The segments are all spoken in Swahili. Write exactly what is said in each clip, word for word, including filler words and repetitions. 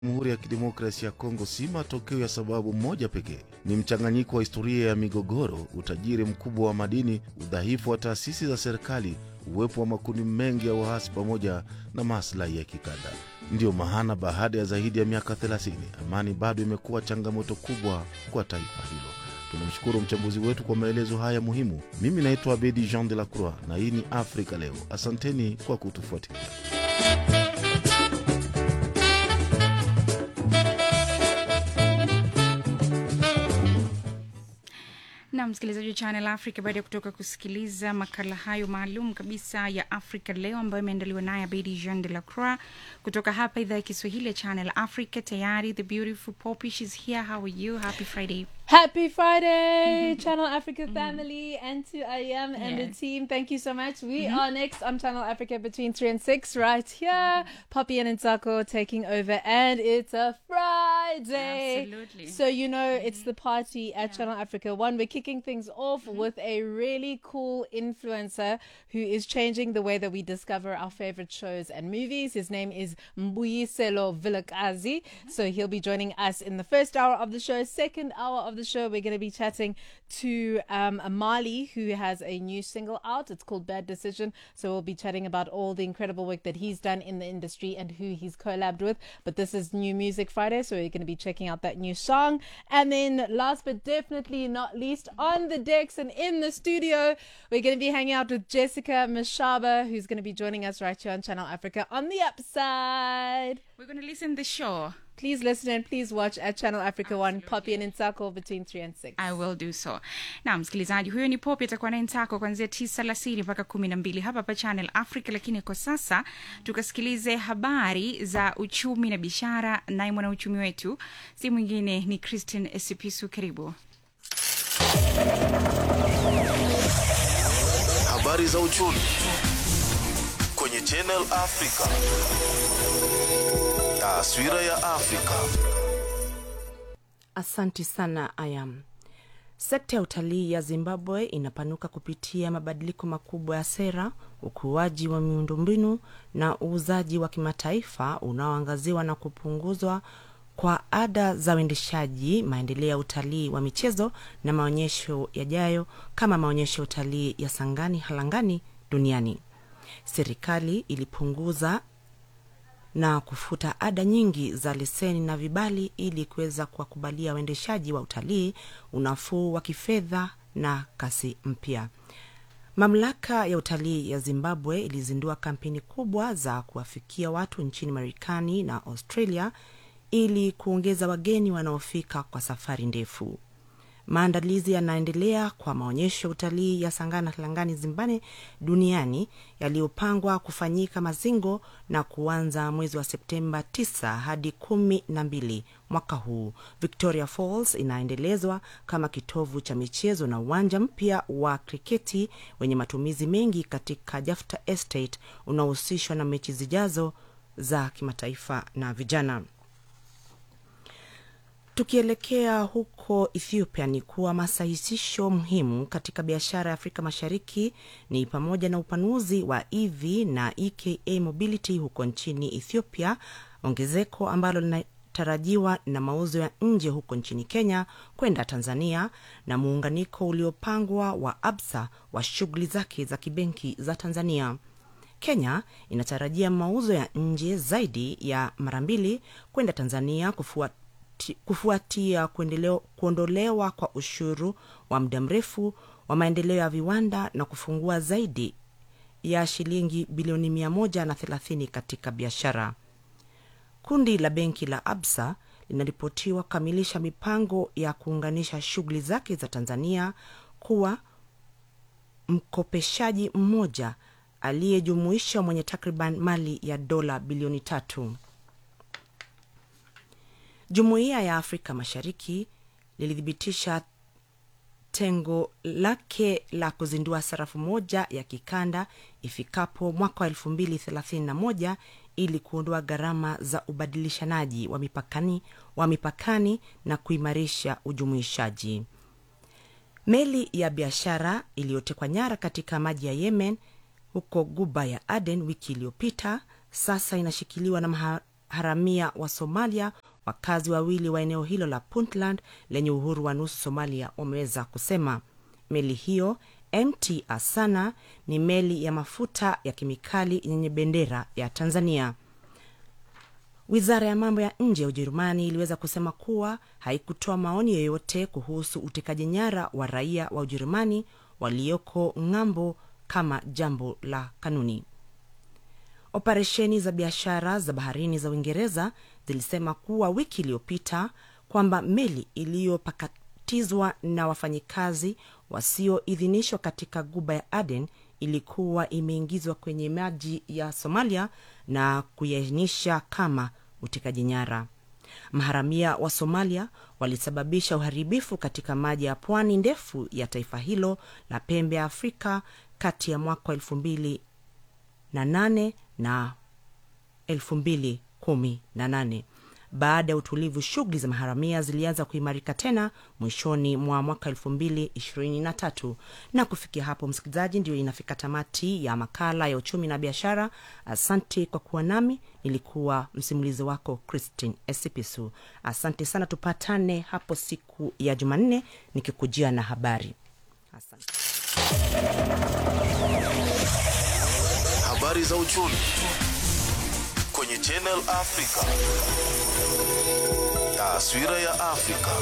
Jamhuri ya Kidemokrasia ya Kongo si matokeo ya sababu moja pekee. Ni mchanganyiko wa historia ya migogoro, utajiri mkubwa wa madini, udhaifu wa taasisi za serikali, uwepo wa makundi mengi ya waasi pamoja na maslahi ya kikanda. Ndio maana baada ya zaidi ya miaka thelathini, amani bado imekuwa changamoto kubwa kwa taifa hilo. Tunamshukuru mchambuzi wetu kwa maelezo haya muhimu. Mimi naitwa Abedi Jean de la Croix na hii ni Afrika Leo. Asanteni kwa kutufuatilia. Na msikilizaji wa Channel Africa, baada ya kutoka kusikiliza makala hayo maalum kabisa ya Afrika Leo ambayo imeandaliwa naye Abedi Jean de la Croix kutoka hapa idhaa ya Kiswahili ya Channel Africa. Tayari the beautiful Poppy, she's here. How are you? Happy Friday. Happy Friday, Channel Africa family, and to I am and Yes. the team. Thank you so much. We are next on Channel Africa between three and six right here. Poppy and Ntsako taking over, and it's a Friday. Absolutely. So, you know, it's the party at Channel Africa One. We're kicking things off with a really cool influencer who is changing the way that we discover our favorite shows and movies. His name is Mbuyiselo Vilakazi. So he'll be joining us in the first hour of the show. Second hour of the show, we're going to be chatting to um, Mali, who has a new single out. It's called Bad Decision. So we'll be chatting about all the incredible work that he's done in the industry and who he's collabed with. But this is New Music Friday, so we're going to be checking out that new song. And then last but definitely not least, on the decks and in the studio, we're going to be hanging out with Jessica Mashaba, who's going to be joining us right here on Channel Africa on the upside. We're going to listen to the show. Please listen and please watch at Channel Africa One, Poppy and Ntsako between three and six. I will do so. Na msikilizaji, huyo ni Poppy, atakuwa na Ntsako kuanzia tisa alasiri mpaka kumi na mbili hapa pa Channel Africa. Lakini kwa sasa tukasikilize habari za uchumi na biashara, naye mwana uchumi wetu si mwingine ni Christine Esipisu. Karibu. Habari za uchumi kwenye Channel Africa. Taswira ya Afrika. Asante sana Ayam. Sekta ya utalii ya Zimbabwe inapanuka kupitia mabadiliko makubwa ya sera, ukuaji wa miundombinu na uuzaji wa kimataifa unaoangaziwa na kupunguzwa kwa ada za uendeshaji, maendeleo ya utalii wa michezo na maonyesho yajayo kama maonyesho ya utalii ya Sangani Halangani duniani. Serikali ilipunguza na kufuta ada nyingi za leseni na vibali ili kuweza kuwakubalia waendeshaji wa utalii unafuu wa kifedha na kasi mpya. Mamlaka ya utalii ya Zimbabwe ilizindua kampeni kubwa za kuwafikia watu nchini Marekani na Australia ili kuongeza wageni wanaofika kwa safari ndefu. Maandalizi yanaendelea kwa maonyesho ya utalii ya Sangana Halangani Zimbabwe duniani yaliyopangwa kufanyika Mazingo na kuanza mwezi wa Septemba tisa hadi kumi na mbili mwaka huu. Victoria Falls inaendelezwa kama kitovu cha michezo na uwanja mpya wa kriketi wenye matumizi mengi katika Jafta Estate unaohusishwa na mechi zijazo za kimataifa na vijana. Tukielekea huko Ethiopia, ni kuwa masahisisho muhimu katika biashara ya Afrika Mashariki ni pamoja na upanuzi wa E V na E K A Mobility huko nchini Ethiopia, ongezeko ambalo linatarajiwa na mauzo ya nje huko nchini Kenya kwenda Tanzania, na muunganiko uliopangwa wa Absa wa shughuli zake za kibenki za Tanzania. Kenya inatarajia mauzo ya nje zaidi ya mara mbili kwenda Tanzania kufuatia kufuatia kuondolewa kwa ushuru wa muda mrefu wa maendeleo ya viwanda na kufungua zaidi ya shilingi bilioni mia moja na thelathini katika biashara. Kundi la benki la Absa linaripotiwa kukamilisha mipango ya kuunganisha shughuli zake za Tanzania kuwa mkopeshaji mmoja aliyejumuisha mwenye takriban mali ya dola bilioni tatu. Jumuiya ya Afrika Mashariki lilithibitisha tengo lake la kuzindua sarafu moja ya kikanda ifikapo mwaka wa elfu mbili thelathini na moja ili kuondoa gharama za ubadilishanaji wa mipakani wa mipakani na kuimarisha ujumuishaji. Meli ya biashara iliyotekwa nyara katika maji ya Yemen huko Ghuba ya Aden wiki iliyopita sasa inashikiliwa na maharamia wa Somalia, wakazi wawili wa eneo hilo la Puntland lenye uhuru wa nusu Somalia wameweza kusema. Meli hiyo M T Asana ni meli ya mafuta ya kemikali yenye bendera ya Tanzania. Wizara ya mambo ya nje ya Ujerumani iliweza kusema kuwa haikutoa maoni yoyote kuhusu utekaji nyara wa raia wa Ujerumani walioko ng'ambo kama jambo la kanuni. Operesheni za biashara za baharini za Uingereza zilisema kuwa wiki iliyopita kwamba meli iliyopakatizwa na wafanyikazi wasioidhinishwa katika Ghuba ya Aden ilikuwa imeingizwa kwenye maji ya Somalia na kuiainisha kama utekaji nyara. Maharamia wa Somalia walisababisha uharibifu katika maji ya pwani ndefu ya taifa hilo la pembe ya Afrika kati ya mwaka elfu mbili na nane na elfu mbili kumi na nane. Baada ya utulivu, shughuli za maharamia zilianza kuimarika tena mwishoni mwa mwaka elfu mbili ishirini na tatu. Na kufikia hapo, msikilizaji, ndio inafika tamati ya makala ya uchumi na biashara. Asante kwa kuwa nami. Nilikuwa msimulizi wako Christine Esipisu. Asante sana, tupatane hapo siku ya Jumanne nikikujia na habari. Asante. Habari za uchumi kwenye Channel Africa. Taswira ya Afrika.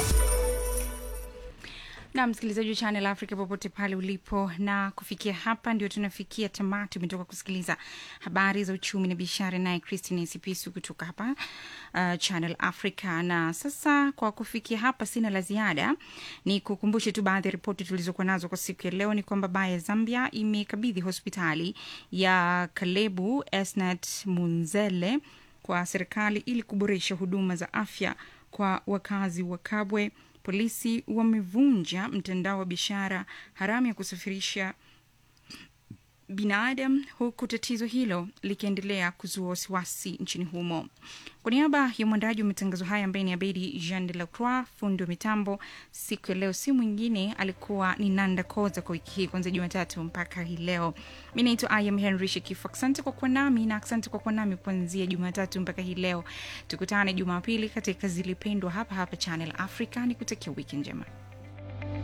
Na msikilizaji wa Channel Africa popote pale ulipo, na kufikia hapa ndio tunafikia tamati. Umetoka kusikiliza habari za uchumi na biashara naye Christine Sipisu kutoka hapa uh, Channel Africa. Na sasa kwa kufikia hapa sina la ziada, ni kukumbushe tu baadhi ya ripoti tulizokuwa nazo kwa siku ya leo. Ni kwamba Baye Zambia imekabidhi hospitali ya Kalebu Esnat Munzele kwa serikali ili kuboresha huduma za afya kwa wakazi wa Kabwe. Polisi wamevunja mtandao wa biashara haramu ya kusafirisha binadamu, huku tatizo hilo likiendelea kuzua wasiwasi nchini humo. Kwa niaba ya mwandaji wa matangazo haya ambaye ni Abedi Jean de la Croix, fundi wa mitambo siku ya leo si mwingine alikuwa ni Nanda Koza kwa wiki hii kuanzia Jumatatu mpaka hii leo. Mimi naitwa I am Henry Shekifu. Asante kwa kuwa nami na asante kwa kuwa nami kuanzia Jumatatu mpaka hii leo. Tukutane Jumapili katika Zilipendwa hapa hapa Channel Africa. Nikutakia wiki njema.